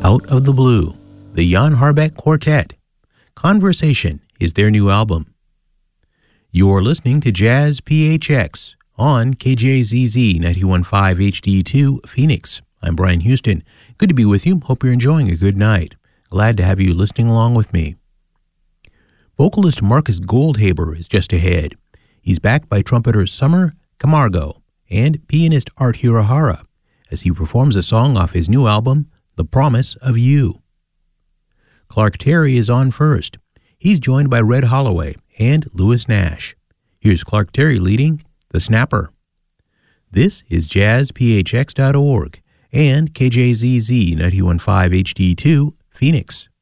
Out of the Blue, the Jan Harbeck Quartet. Conversation is their new album. You're listening to Jazz PHX on KJZZ 91.5 HD2 Phoenix. I'm Brian Houston. Good to be with you. Hope you're enjoying a good night. Glad to have you listening along with me. Vocalist Marcus Goldhaber is just ahead. He's backed by trumpeter Summer Camargo and pianist Art Hirahara as he performs a song off his new album, The Promise of You. Clark Terry is on first. He's joined by Red Holloway and Lewis Nash. Here's Clark Terry leading The Snapper. This is jazzphx.org and KJZZ 91.5 HD2 Phoenix.